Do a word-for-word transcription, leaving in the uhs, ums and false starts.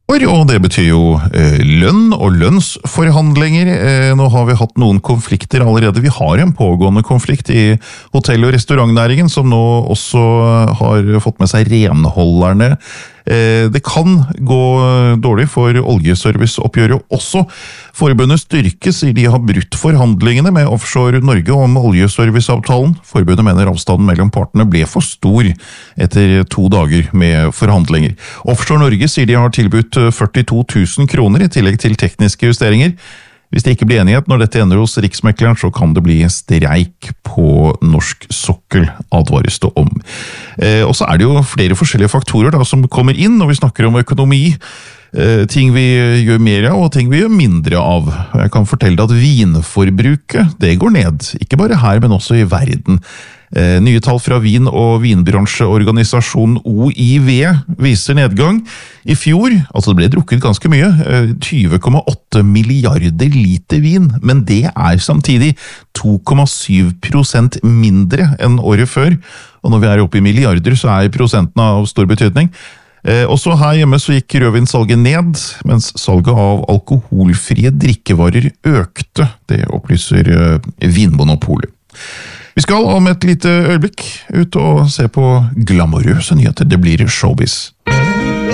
Og det betyr jo eh, lønn og lønnsforhandlinger. Eh, nå har vi hatt noen konflikter allerede. Vi har en pågående konflikt i hotell- og restaurantnæringen, som nå også har fått med seg renholderne. Eh, det kan gå dårlig for oljeserviceoppgjøret også. Forbundet Styrke sier de har brutt forhandlingene med Offshore Norge om oljeserviceavtalen. Forbundet mener avstanden mellom partene ble for stor etter to dager med forhandlinger. Offshore Norge sier de har tilbudt førtito tusen kroner i tillegg til tekniske justeringer. Hvis det ikke blir enighet når dette ender hos Riksmekleren, så kan det bli streik på norsk sokkel, advares det om. Eh, og så er det jo flere forskjellige faktorer da, som kommer inn når vi snakker om økonomi. Eh, ting vi gjør mer av, og ting vi gjør mindre av. Jeg kan fortelle deg at vinforbruket, det går ned. Ikke bare her, men også i verden. Eh, nye tall fra vin- og vinbransjeorganisasjonen O I V viser nedgang. I fjor, altså det ble drukket ganske mye, tyve komma åtte milliarder liter vin, men det er samtidig to komma syv prosent mindre enn året før. Og når vi er oppe i milliarder, så er prosenten av stor betydning. Eh, også her hjemme så gikk rødvinsalget ned, mens salget av alkoholfrie drikkevarer økte. Det opplyser eh, Vinmonopolet. Vi skal om et lite øyeblikk ut og se på glamorøse nyheter. Det blir showbiz.